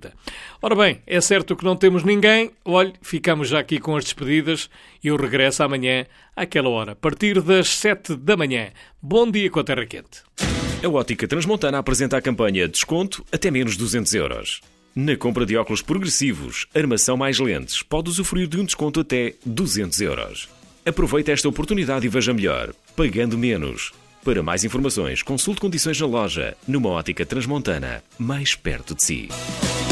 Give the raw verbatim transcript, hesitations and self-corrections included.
quarenta. Ora bem, é certo que não temos ninguém. Olhe, ficamos já aqui com as despedidas e eu regresso amanhã àquela hora, a partir das sete da manhã. Bom dia com a Terra Quente. A Ótica Transmontana apresenta a campanha Desconto até menos duzentos euros. Na compra de óculos progressivos, armação mais lentes, pode usufruir de um desconto até duzentos euros. Aproveite esta oportunidade e veja melhor, pagando menos. Para mais informações, consulte condições na loja, numa Ótica Transmontana, mais perto de si.